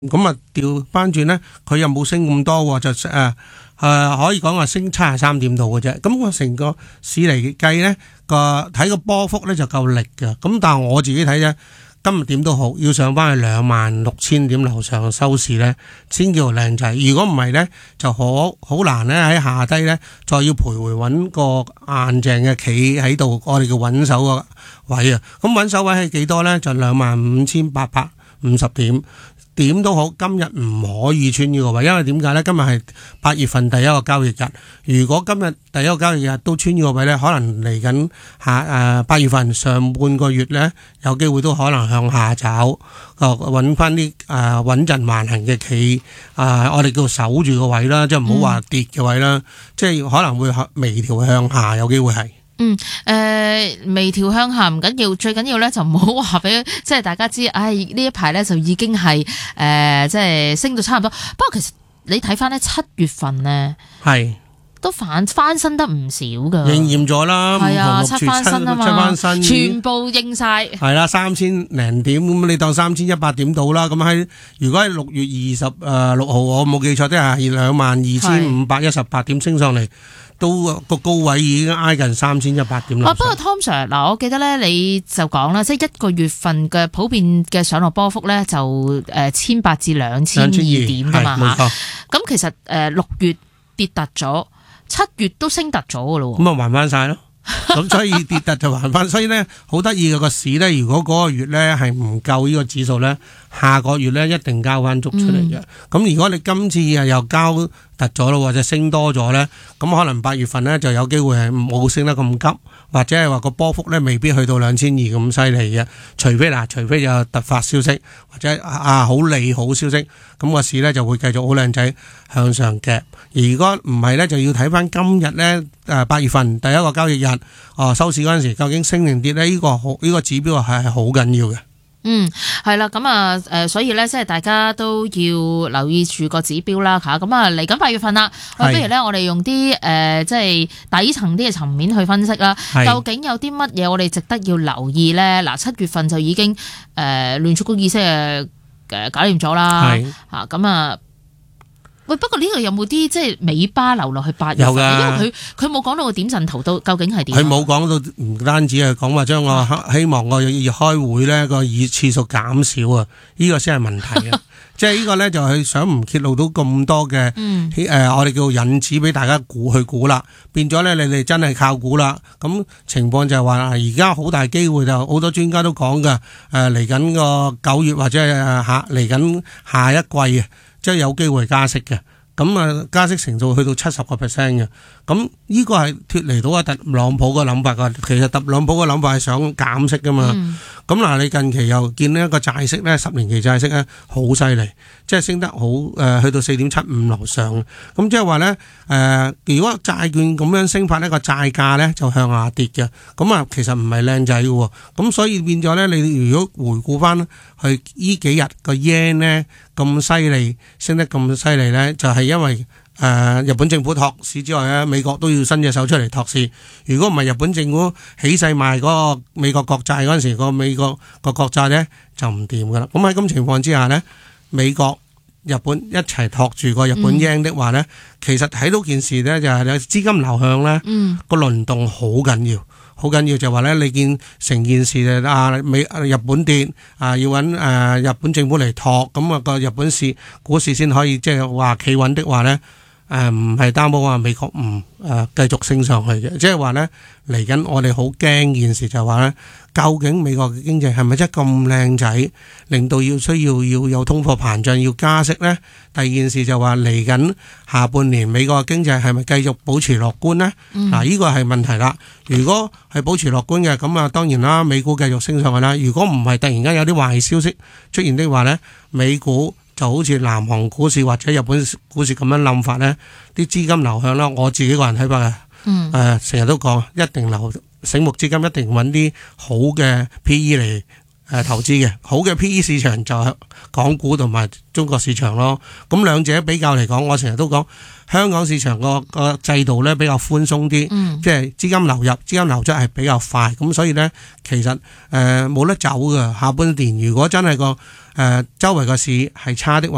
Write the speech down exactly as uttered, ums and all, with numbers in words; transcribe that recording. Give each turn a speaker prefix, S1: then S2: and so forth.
S1: 咁啊調翻轉咧，佢又冇升咁多，就誒誒、呃呃、可以講話升七十三點度嘅啫。咁我成個市嚟計咧，個睇個波幅咧就夠力嘅。咁但係我自己睇咧，今日點都好，要上翻去兩萬六千點樓上收市咧，先叫做靚仔。如果唔係咧，就好好難咧喺下低咧，再要徘徊揾個硬淨嘅企喺度，我哋叫穩手個位啊。咁穩手位係幾多咧？就兩萬五千八百五十點。點都好，今日唔可以穿呢個位，因為點解呢？今日係八月份第一個交易日，如果今日第一個交易日都穿呢個位呢，可能嚟緊下誒八月份上半個月呢，有機會都可能向下找，揾翻啲誒穩陣橫行嘅企，誒、呃、我哋叫守住個位啦，即係唔好話跌嘅位啦，嗯、即係可能會微調向下，有機會係。
S2: 嗯，誒、呃，微調向下唔緊要，最緊要咧就唔好話俾即係大家知，唉呢一排咧就已經係誒、呃、即係升到差唔多。不過其實你睇翻咧七月份咧係都反翻身得唔少噶，應驗咗啦，係啊，七翻身啊嘛，七翻身，全部應晒，係啦，三千零點咁，你當三千一百點到啦。咁喺如果係六月二十誒六號，我冇記錯，即係兩萬二千五百一十八點升上嚟。都個高位已經挨近三千一百點啦。啊，不過 Tom Sir 嗱，我記得咧，你就講啦，即係一個月份嘅普遍嘅上落波幅咧，就誒千八至兩千二點噶嘛嚇。咁其實誒六月跌突咗，七月都升突咗噶咯。咁啊還翻晒咯。咁所以跌突就還翻，所以咧好得意嘅個市咧，如果嗰個月咧係唔夠呢個指數咧，下個月咧一定交翻足出嚟嘅。咁、嗯、如果你今次啊又交突咗咯，或者升多咗咧，咁可能八月份咧就有機會係冇升得咁急，或者係話個波幅咧未必去到兩千二咁犀利嘅。除非嗱，除非有突發消息或者啊好利好消息，咁個市咧就會繼續好靚仔向上夾。而如果唔係咧，就要睇翻今日咧誒八月份第一個交易日。哦，收市嗰陣時究竟升定跌咧？呢、這個好呢、這個指標係好緊要嘅。嗯，係啦，咁啊，誒，所以咧，即係大家都要留意住個指標啦，吓，咁啊，嚟緊八月份啦，不如咧，我哋用啲誒、呃，即係底層啲嘅層面去分析啦。究竟有啲乜嘢我哋值得要留意咧？嗱，七月份就已經誒聯儲局議息誒誒搞掂咗啦，吓，咁啊。喂，不過呢個有冇啲即係尾巴留落去八月份？有㗎，因為佢佢冇講到個點陣圖到究竟係點。佢冇講到，唔單止係講話將我希望我要開會咧個議次數減少啊，呢、這個先係問題啊！即係呢個咧就係想唔揭露到咁多嘅誒、嗯呃，我哋叫引子俾大家估去估啦，變咗咧你哋真係靠估啦。咁情況就係話而家好大機會就好多專家都講㗎，誒嚟緊個九月或者係下嚟緊下一季啊。即係有機會加息嘅，咁啊加息程度去到七十個 percent 嘅，咁呢個係脫離到阿特朗普嘅諗法噶。其實特朗普嘅諗法係想減息噶嘛。咁嗱、嗯，你近期又見呢一個債息咧，十年期債息咧好犀利，即係升得好誒、呃，去到四點七五樓上。咁即係話咧誒，如果債券咁樣升法呢個債價咧就向下跌嘅。咁啊，其實唔係靚仔嘅。咁所以變咗咧，你如果回顧翻去呢幾日個 yen 咧咁犀利，升得咁犀利咧，就係、是、因為誒、呃、日本政府托市之外咧，美國都要伸隻手出嚟托市。如果唔係日本政府起勢賣嗰個美國國債嗰陣時，個美國個國債咧就唔掂噶啦。咁喺咁情況之下咧，美國、日本一齊托住個日本 yen 的話咧，嗯、其實睇到件事咧就係你資金流向咧個輪動好緊要。好緊要就係話咧，你見成件事啊美日本跌啊，要揾誒、啊、日本政府嚟托，咁啊個日本市股市先可以即係話企穩的話咧，誒唔係擔保話美國唔誒繼續升上去嘅，即係話咧嚟緊我哋好驚件事就係話咧，究竟美國嘅經濟係咪真係咁靚仔，令到要需要要有通貨膨脹要加息咧？第二件事就話嚟緊下半年美國嘅經濟係咪繼續保持樂觀咧？嗱、嗯，呢、啊這個係問題啦。如果係保持樂觀嘅，咁啊當然啦，美股繼續升上去啦。如果唔係突然間有啲壞消息出現的話咧，美股就好似南韓股市或者日本股市咁樣諗法咧，啲資金流向啦，我自己個人睇法嘅，嗯，誒成日都講一定流醒目資金一定揾啲好嘅 P E 嚟。誒，投資嘅好嘅 P E 市場就係港股同埋中國市場咯。咁兩者比較嚟講，我成日都講香港市場個個制度咧比較寬鬆啲，嗯、即係資金流入、資金流出係比較快。咁所以咧，其實誒冇得走㗎。下半年如果真係個誒周圍個市係差的話，